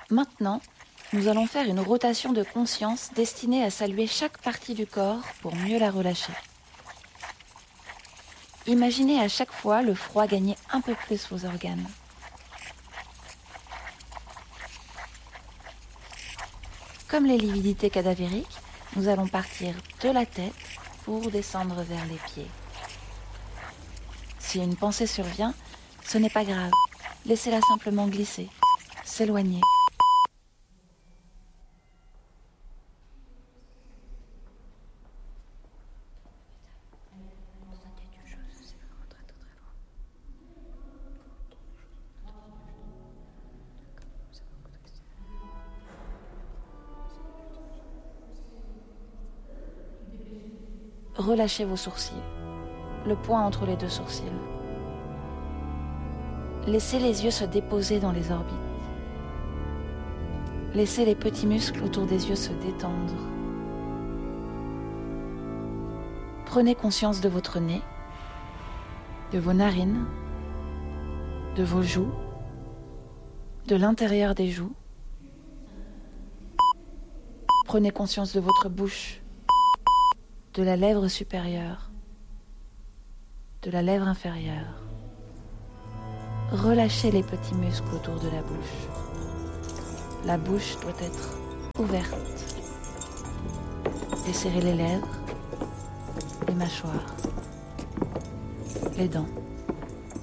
Maintenant, nous allons faire une rotation de conscience destinée à saluer chaque partie du corps pour mieux la relâcher. Imaginez à chaque fois le froid gagner un peu plus vos organes. Comme les lividités cadavériques, nous allons partir de la tête pour descendre vers les pieds. Si une pensée survient, ce n'est pas grave. Laissez-la simplement glisser, s'éloigner. Relâchez vos sourcils, le point entre les deux sourcils. Laissez les yeux se déposer dans les orbites. Laissez les petits muscles autour des yeux se détendre. Prenez conscience de votre nez, de vos narines, de vos joues, de l'intérieur des joues. Prenez conscience de votre bouche, de la lèvre supérieure, de la lèvre inférieure. Relâchez les petits muscles autour de la bouche. La bouche doit être ouverte. Desserrez les lèvres, les mâchoires, les dents.